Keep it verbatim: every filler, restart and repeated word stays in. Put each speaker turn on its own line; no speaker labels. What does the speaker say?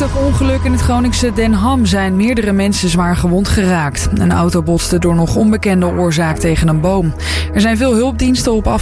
ernstig ongeluk in het Groningse Den Ham zijn meerdere mensen zwaar gewond geraakt. Een auto botste door nog onbekende oorzaak tegen een boom. Er zijn veel hulpdiensten op af.